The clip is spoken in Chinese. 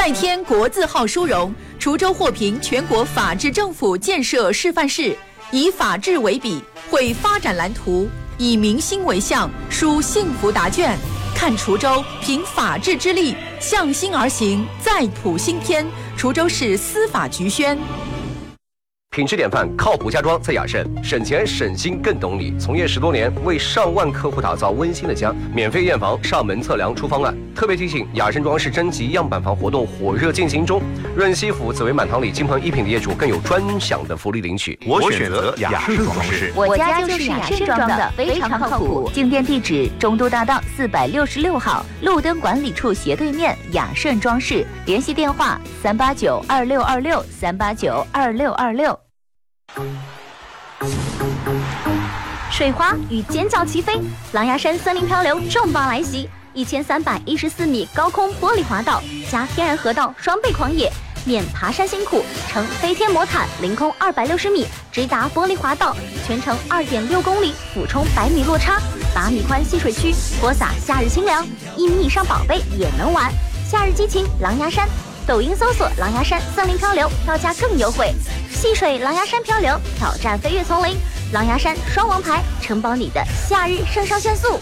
再添国字号殊荣，滁州获评全国法治政府建设示范市，以法治为笔，绘发展蓝图，以民心为向，书幸福答卷。看滁州凭法治之力，向心而行，再谱新篇。滁州市司法局宣。 品质典范，靠谱家装在雅盛，省钱省心更懂你。从业10多年，为上万客户打造温馨的家，免费验房、上门测量出方案。特别提醒，雅盛装饰征集样板房活动火热进行中，润西府、紫薇满堂里金鹏一品的业主更有专享的福利领取。 我选择雅盛装饰， 我家就是雅盛装的，非常靠谱。进店地址：中都大道466号，路灯管理处斜对面，雅盛装饰。联系电话：3892626，3892626。 水花与尖叫齐飞，狼牙山森林漂流重磅来袭！1314米高空玻璃滑道加天然河道双倍狂野，免爬山辛苦，乘飞天魔毯凌空260米，直达玻璃滑道，全程2.6公里，俯冲100米落差，8米宽戏水区，泼洒夏日清凉，1米以上宝贝也能玩。夏日激情狼牙山，抖音搜索狼牙山森林漂流，票价更优惠。戏水狼牙山漂流，挑战飞跃丛林，狼牙山双王牌，承包你的夏日肾上腺素。